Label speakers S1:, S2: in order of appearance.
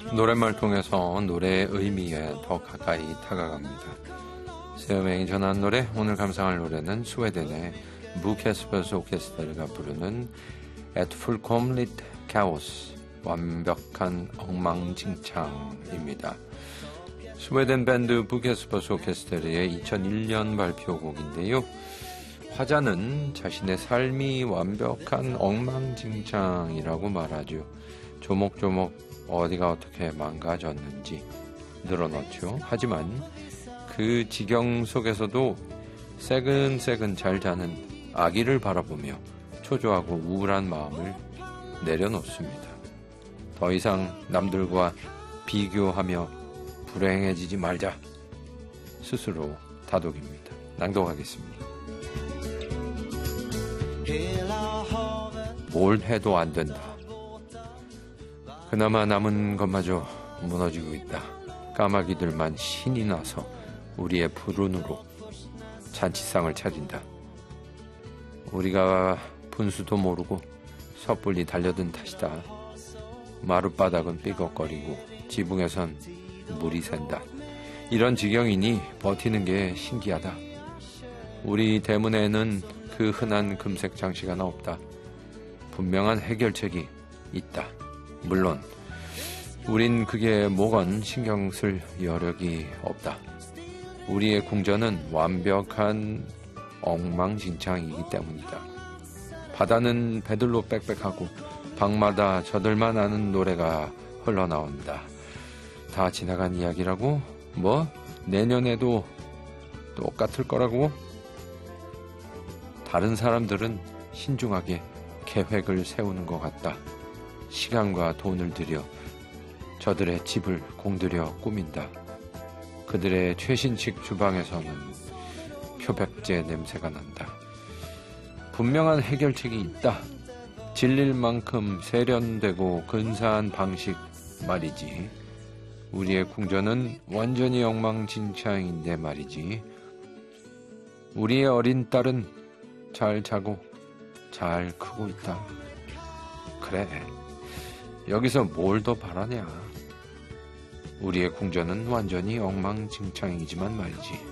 S1: 노랫말 통해서 노래의 의미에 더 가까이 다가갑니다. 세요맹이 전한 노래, 오늘 감상할 노래는 스웨덴의 무케스퍼스 오케스트라가 부르는 Et fullkomligt kaos, 완벽한 엉망진창입니다. 스웨덴 밴드 무케스퍼스 오케스트라의 2001년 발표곡인데요. 화자는 자신의 삶이 완벽한 엉망진창이라고 말하죠. 조목조목 어디가 어떻게 망가졌는지 늘어놓죠. 하지만 그 지경 속에서도 새근새근 잘 자는 아기를 바라보며 초조하고 우울한 마음을 내려놓습니다. 더 이상 남들과 비교하며 불행해지지 말자 스스로 다독입니다. 낭독하겠습니다. 뭘 해도 안 된다. 그나마 남은 것마저 무너지고 있다. 까마귀들만 신이 나서 우리의 불운으로 잔치상을 차린다. 우리가 분수도 모르고 섣불리 달려든 탓이다. 마룻바닥은 삐걱거리고 지붕에선 물이 샌다. 이런 지경이니 버티는 게 신기하다. 우리 대문에는 그 흔한 금색 장식 하나 없다. 분명한 해결책이 있다. 물론 우린 그게 뭐건 신경 쓸 여력이 없다. 우리의 궁전은 완벽한 엉망진창이기 때문이다. 바다는 배들로 빽빽하고 방마다 저들만 아는 노래가 흘러나온다. 다 지나간 이야기라고? 뭐? 내년에도 똑같을 거라고? 다른 사람들은 신중하게 계획을 세우는 것 같다. 시간과 돈을 들여 저들의 집을 공들여 꾸민다. 그들의 최신식 주방에서는 표백제 냄새가 난다. 분명한 해결책이 있다. 질릴 만큼 세련되고 근사한 방식 말이지. 우리의 궁전은 완전히 엉망진창인데 말이지. 우리의 어린 딸은 잘 자고 잘 크고 있다. 그래, 여기서 뭘 더 바라냐. 우리의 궁전은 완전히 엉망진창이지만 말이지.